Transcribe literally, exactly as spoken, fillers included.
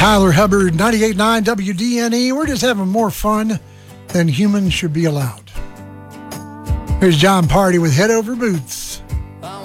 Tyler Hubbard, ninety-eight point nine W D N E. We're just having more fun than humans should be allowed. Here's John Party with Head Over Boots.